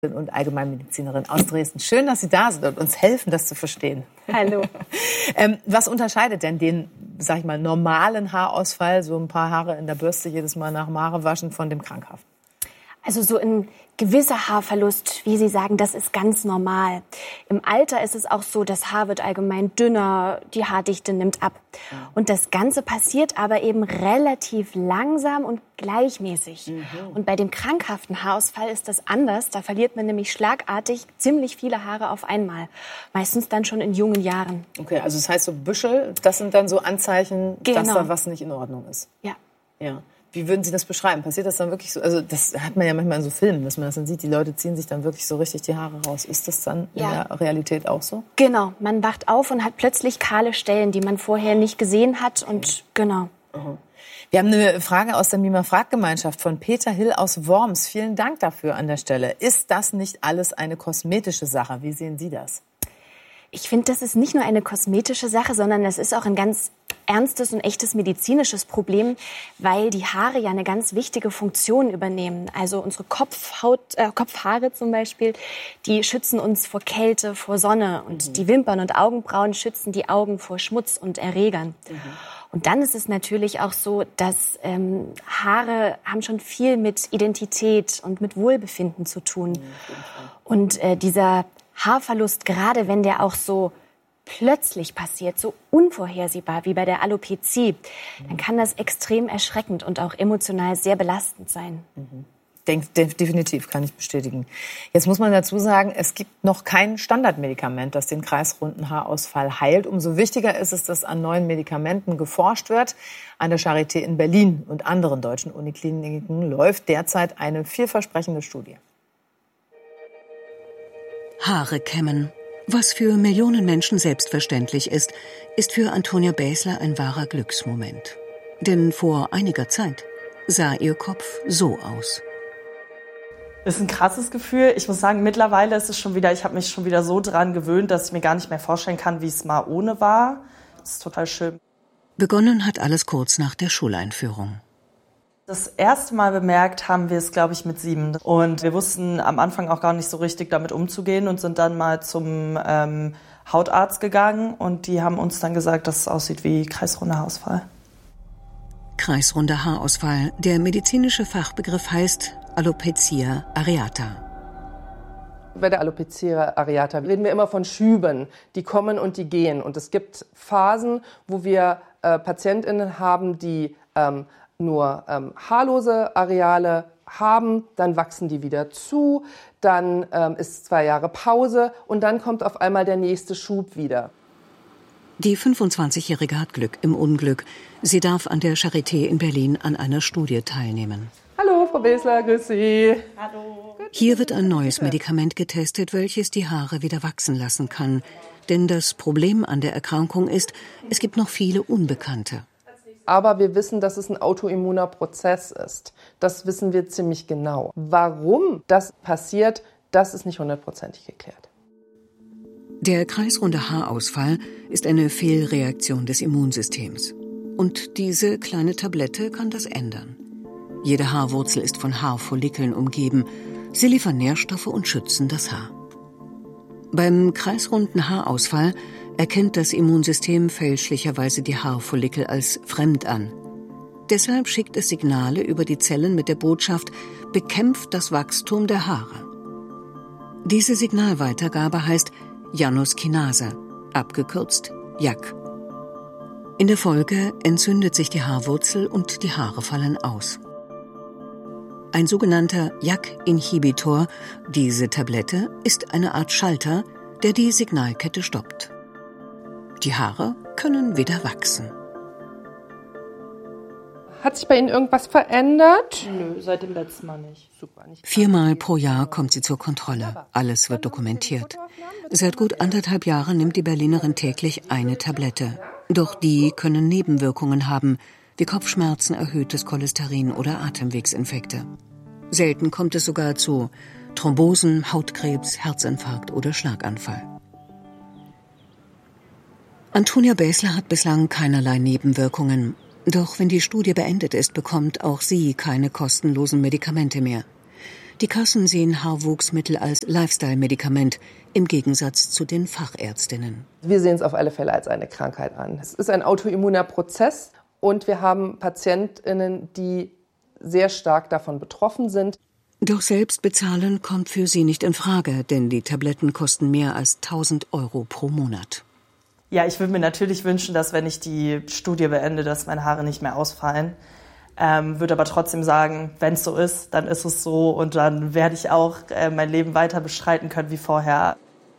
und Allgemeinmedizinerin aus Dresden. Schön, dass Sie da sind und uns helfen, das zu verstehen. Hallo. Was unterscheidet denn den, sag ich mal, normalen Haarausfall, so ein paar Haare in der Bürste jedes Mal nach dem Haarewaschen, von dem krankhaften? Also so ein gewisser Haarverlust, wie Sie sagen, das ist ganz normal. Im Alter ist es auch so, das Haar wird allgemein dünner, die Haardichte nimmt ab. Und das Ganze passiert aber eben relativ langsam und gleichmäßig. Und bei dem krankhaften Haarausfall ist das anders. Da verliert man nämlich schlagartig ziemlich viele Haare auf einmal. Meistens dann schon in jungen Jahren. Okay, also das heißt so Büschel, das sind dann so Anzeichen, dass da was nicht in Ordnung ist. Ja. Ja. Wie würden Sie das beschreiben? Passiert das dann wirklich so? Also das hat man ja manchmal in so Filmen, dass man das dann sieht, die Leute ziehen sich dann wirklich so richtig die Haare raus. Ist das dann in der Realität auch so? Genau, man wacht auf und hat plötzlich kahle Stellen, die man vorher nicht gesehen hat. Und genau. Wir haben eine Frage aus der Mima-Frag-Gemeinschaft von Peter Hill aus Worms. Vielen Dank dafür an der Stelle. Ist das nicht alles eine kosmetische Sache? Wie sehen Sie das? Ich finde, das ist nicht nur eine kosmetische Sache, sondern es ist auch ein ganz ernstes und echtes medizinisches Problem, weil die Haare ja eine ganz wichtige Funktion übernehmen. Also unsere Kopfhaare zum Beispiel, die schützen uns vor Kälte, vor Sonne. Und die Wimpern und Augenbrauen schützen die Augen vor Schmutz und Erregern. Und dann ist es natürlich auch so, dass Haare haben schon viel mit Identität und mit Wohlbefinden zu tun. Und dieser Haarverlust, gerade wenn der auch so plötzlich passiert, so unvorhersehbar wie bei der Alopezie, dann kann das extrem erschreckend und auch emotional sehr belastend sein. Definitiv, kann ich bestätigen. Jetzt muss man dazu sagen, es gibt noch kein Standardmedikament, das den kreisrunden Haarausfall heilt. Umso wichtiger ist es, dass an neuen Medikamenten geforscht wird. An der Charité in Berlin und anderen deutschen Unikliniken läuft derzeit eine vielversprechende Studie. Haare kämmen. Was für Millionen Menschen selbstverständlich ist, ist für Antonia Bäsler ein wahrer Glücksmoment. Denn vor einiger Zeit sah ihr Kopf so aus. Das ist ein krasses Gefühl. Ich muss sagen, mittlerweile ist es schon wieder, ich habe mich schon wieder so dran gewöhnt, dass ich mir gar nicht mehr vorstellen kann, wie es mal ohne war. Das ist total schön. Begonnen hat alles kurz nach der Schuleinführung. Das erste Mal bemerkt haben wir es, glaube ich, mit 7. Und wir wussten am Anfang auch gar nicht so richtig damit umzugehen und sind dann mal zum Hautarzt gegangen. Und die haben uns dann gesagt, dass es aussieht wie kreisrunder Haarausfall. Kreisrunder Haarausfall. Der medizinische Fachbegriff heißt Alopecia areata. Bei der Alopecia areata reden wir immer von Schüben, die kommen und die gehen. Und es gibt Phasen, wo wir PatientInnen haben, die nur haarlose Areale haben, dann wachsen die wieder zu, dann ist 2 Jahre Pause und dann kommt auf einmal der nächste Schub wieder. Die 25-Jährige hat Glück im Unglück. Sie darf an der Charité in Berlin an einer Studie teilnehmen. Hallo, Frau Bäsler, grüß Sie. Hallo. Hier wird ein neues Medikament getestet, welches die Haare wieder wachsen lassen kann. Denn das Problem an der Erkrankung ist, es gibt noch viele Unbekannte. Aber wir wissen, dass es ein autoimmuner Prozess ist. Das wissen wir ziemlich genau. Warum das passiert, das ist nicht 100%ig geklärt. Der kreisrunde Haarausfall ist eine Fehlreaktion des Immunsystems. Und diese kleine Tablette kann das ändern. Jede Haarwurzel ist von Haarfollikeln umgeben. Sie liefern Nährstoffe und schützen das Haar. Beim kreisrunden Haarausfall erkennt das Immunsystem fälschlicherweise die Haarfollikel als fremd an. Deshalb schickt es Signale über die Zellen mit der Botschaft, bekämpft das Wachstum der Haare. Diese Signalweitergabe heißt Januskinase, abgekürzt JAK. In der Folge entzündet sich die Haarwurzel und die Haare fallen aus. Ein sogenannter JAK-Inhibitor, diese Tablette, ist eine Art Schalter, der die Signalkette stoppt. Die Haare können wieder wachsen. Hat sich bei Ihnen irgendwas verändert? Nö, seit dem letzten Mal nicht. Super, nicht. 4-mal pro Jahr kommt sie zur Kontrolle. Alles wird dokumentiert. Seit gut 1,5 Jahren nimmt die Berlinerin täglich eine Tablette. Doch die können Nebenwirkungen haben, wie Kopfschmerzen, erhöhtes Cholesterin oder Atemwegsinfekte. Selten kommt es sogar zu Thrombosen, Hautkrebs, Herzinfarkt oder Schlaganfall. Antonia Bäsler hat bislang keinerlei Nebenwirkungen. Doch wenn die Studie beendet ist, bekommt auch sie keine kostenlosen Medikamente mehr. Die Kassen sehen Haarwuchsmittel als Lifestyle-Medikament, im Gegensatz zu den Fachärztinnen. Wir sehen es auf alle Fälle als eine Krankheit an. Es ist ein autoimmuner Prozess und wir haben PatientInnen, die sehr stark davon betroffen sind. Doch selbst bezahlen kommt für sie nicht in Frage, denn die Tabletten kosten mehr als 1.000 € pro Monat. Ja, ich würde mir natürlich wünschen, dass wenn ich die Studie beende, dass meine Haare nicht mehr ausfallen. Würde aber trotzdem sagen, wenn es so ist, dann ist es so und dann werde ich auch mein Leben weiter bestreiten können wie vorher.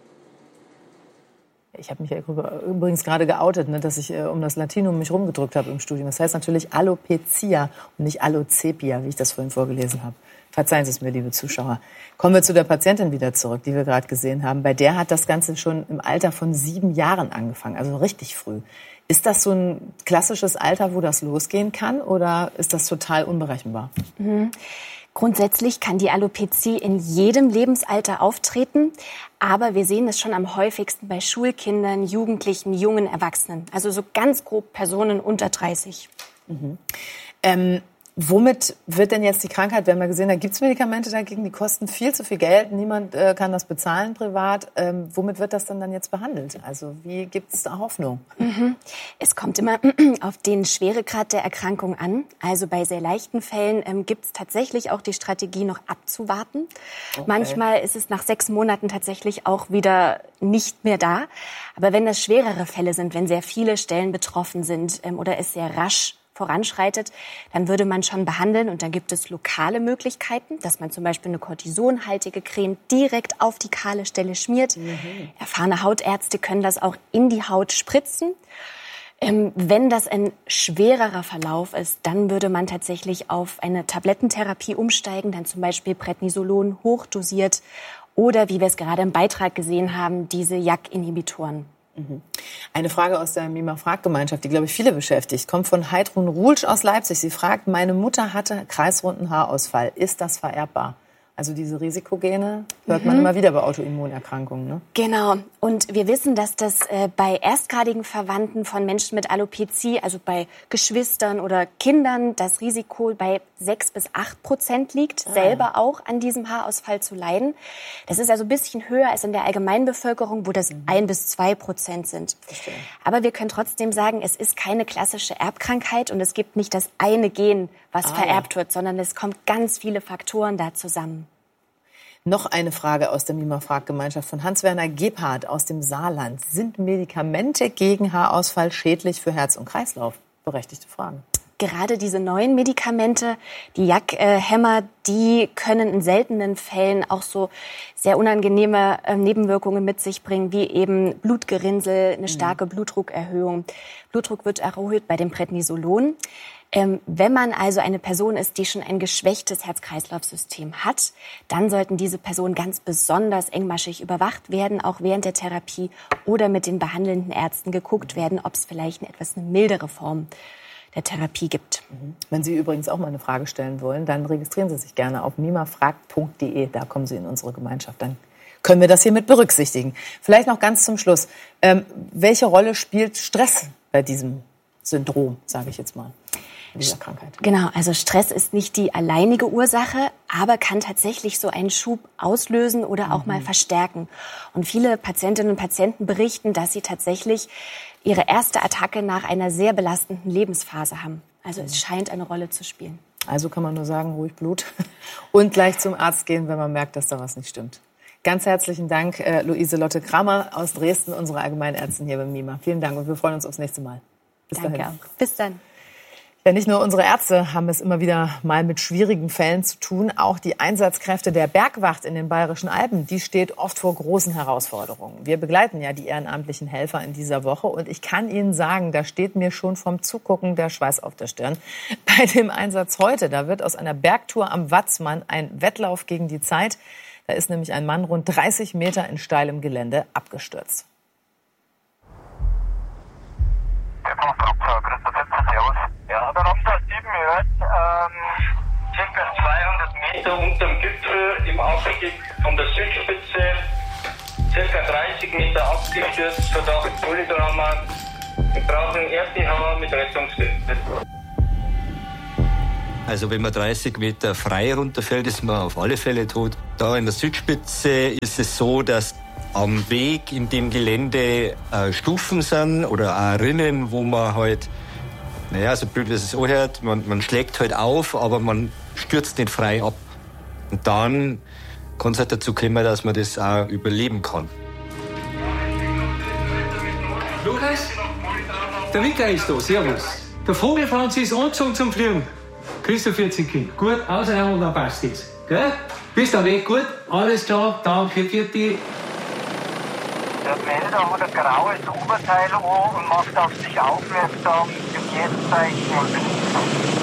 Ich habe mich ja übrigens gerade geoutet, ne, dass ich um das Latinum mich rumgedrückt habe im Studium. Das heißt natürlich Alopecia und nicht Alocepia, wie ich das vorhin vorgelesen habe. Verzeihen Sie es mir, liebe Zuschauer. Kommen wir zu der Patientin wieder zurück, die wir gerade gesehen haben. Bei der hat das Ganze schon im Alter von 7 Jahren angefangen, also richtig früh. Ist das so ein klassisches Alter, wo das losgehen kann, oder ist das total unberechenbar? Grundsätzlich kann die Alopezie in jedem Lebensalter auftreten, aber wir sehen es schon am häufigsten bei Schulkindern, Jugendlichen, jungen Erwachsenen. Also so ganz grob Personen unter 30. Womit wird denn jetzt die Krankheit, wir haben ja gesehen, da gibt es Medikamente dagegen, die kosten viel zu viel Geld, niemand kann das bezahlen privat. Womit wird das denn dann jetzt behandelt? Also wie gibt es da Hoffnung? Es kommt immer auf den Schweregrad der Erkrankung an. Also bei sehr leichten Fällen gibt es tatsächlich auch die Strategie, noch abzuwarten. Okay. Manchmal ist es nach 6 Monaten tatsächlich auch wieder nicht mehr da. Aber wenn das schwerere Fälle sind, wenn sehr viele Stellen betroffen sind oder es sehr rasch voranschreitet, dann würde man schon behandeln. Und dann gibt es lokale Möglichkeiten, dass man zum Beispiel eine kortisonhaltige Creme direkt auf die kahle Stelle schmiert. Erfahrene Hautärzte können das auch in die Haut spritzen. Wenn das ein schwererer Verlauf ist, dann würde man tatsächlich auf eine Tablettentherapie umsteigen, dann zum Beispiel Prednisolon hochdosiert oder, wie wir es gerade im Beitrag gesehen haben, diese JAK-Inhibitoren. Eine Frage aus der Mima-Frag-Gemeinschaft, die, glaube ich, viele beschäftigt, kommt von Heidrun Ruhlsch aus Leipzig. Sie fragt, meine Mutter hatte kreisrunden Haarausfall. Ist das vererbbar? Also diese Risikogene hört man immer wieder bei Autoimmunerkrankungen, ne? Genau. Und wir wissen, dass das bei erstgradigen Verwandten von Menschen mit Alopezie, also bei Geschwistern oder Kindern, das Risiko bei 6-8% liegt, selber auch an diesem Haarausfall zu leiden. Das ist also ein bisschen höher als in der Allgemeinbevölkerung, wo das 1-2% sind. Verstehe. Aber wir können trotzdem sagen, es ist keine klassische Erbkrankheit und es gibt nicht das eine Gen, was vererbt wird, sondern es kommen ganz viele Faktoren da zusammen. Noch eine Frage aus der Mima-Frag-Gemeinschaft von Hans-Werner Gebhardt aus dem Saarland. Sind Medikamente gegen Haarausfall schädlich für Herz und Kreislauf? Berechtigte Frage. Gerade diese neuen Medikamente, die JAK-Hämmer, die können in seltenen Fällen auch so sehr unangenehme Nebenwirkungen mit sich bringen, wie eben Blutgerinnsel, eine starke Blutdruckerhöhung. Blutdruck wird erhöht bei dem Prednisolon. Wenn man also eine Person ist, die schon ein geschwächtes Herz-Kreislauf-System hat, dann sollten diese Personen ganz besonders engmaschig überwacht werden, auch während der Therapie oder mit den behandelnden Ärzten geguckt werden, ob es vielleicht eine mildere Form der Therapie gibt. Wenn Sie übrigens auch mal eine Frage stellen wollen, dann registrieren Sie sich gerne auf mimafragt.de. Da kommen Sie in unsere Gemeinschaft. Dann können wir das hier mit berücksichtigen. Vielleicht noch ganz zum Schluss. Welche Rolle spielt Stress bei diesem Syndrom, sage ich jetzt mal, dieser Krankheit? Genau, also Stress ist nicht die alleinige Ursache, aber kann tatsächlich so einen Schub auslösen oder auch mal verstärken. Und viele Patientinnen und Patienten berichten, dass sie tatsächlich ihre erste Attacke nach einer sehr belastenden Lebensphase haben. Also es scheint eine Rolle zu spielen. Also kann man nur sagen, ruhig Blut und gleich zum Arzt gehen, wenn man merkt, dass da was nicht stimmt. Ganz herzlichen Dank, Luise Lotte Kramer aus Dresden, unsere Allgemeinärztin hier beim MIMA. Vielen Dank und wir freuen uns aufs nächste Mal. Bis Danke dahin. Auch. Bis dann. Ja, nicht nur unsere Ärzte haben es immer wieder mal mit schwierigen Fällen zu tun. Auch die Einsatzkräfte der Bergwacht in den Bayerischen Alpen, die steht oft vor großen Herausforderungen. Wir begleiten ja die ehrenamtlichen Helfer in dieser Woche und ich kann Ihnen sagen, da steht mir schon vom Zugucken der Schweiß auf der Stirn. Bei dem Einsatz heute, da wird aus einer Bergtour am Watzmann ein Wettlauf gegen die Zeit. Da ist nämlich ein Mann rund 30 Meter in steilem Gelände abgestürzt. Ja, der Raumstar 7 hört, circa 200 Meter unterm Gipfel im Aufstieg von der Südspitze, circa 30 Meter abgestürzt, Verdacht Polydrama. Wir brauchen RTH mit Rettungskräften. Also wenn man 30 Meter frei runterfällt, ist man auf alle Fälle tot. Da in der Südspitze ist es so, dass am Weg in dem Gelände Stufen sind oder auch Rinnen, wo man halt, naja, so blöd wie es anhört, man schlägt halt auf, aber man stürzt nicht frei ab. Und dann kann es halt dazu kommen, dass man das auch überleben kann. Lukas, der Winter ist da, servus. Der Vogelfranz ist angezogen zum Fliegen. Kriegst du 14 Kind. Gut, außerhalb und dann passt das. Gell? Bist du weg? Gut, alles klar, danke für die. Der Melder hat ein graues Oberteil an und macht auf sich aufmerksam, im Jetztzeichen und Benutzung.